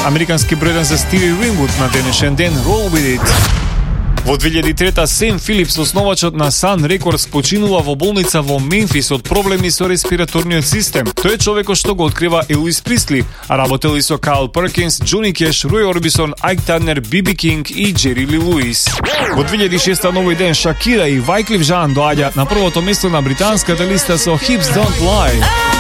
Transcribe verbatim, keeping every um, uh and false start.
Американски број еден за Стиви Уинвуд на денешен ден Roll With It. Во две илјади и трета Сем Филипс, основачот на Sun Records, починува во болница во Мемфис од проблеми со респираторниот систем. Тој е човекот што го открива Елвис Присли, а работел и со Кайл Перкинс, Джони Кеш, Рој Орбисон, Айк Танер, Биби Кинг и Джери Ли Луис. Во две илјади и шеста на овој ден Шакира и Вајклиф Жан доаѓаат на првото место на британската листа со Hips Don't Lie.